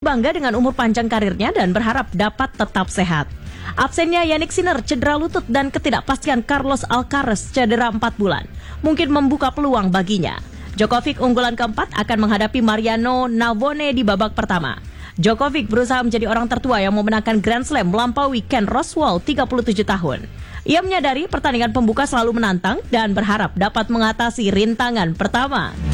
bangga dengan umur panjang karirnya dan berharap dapat tetap sehat. Absennya Jannik Sinner cedera lutut dan ketidakpastian Carlos Alcaraz cedera 4 bulan mungkin membuka peluang baginya. Djokovic unggulan keempat akan menghadapi Mariano Navone di babak pertama. Djokovic berusaha menjadi orang tertua yang memenangkan Grand Slam melampaui Ken Rosewall 37 tahun. Ia menyadari pertandingan pembuka selalu menantang dan berharap dapat mengatasi rintangan pertama.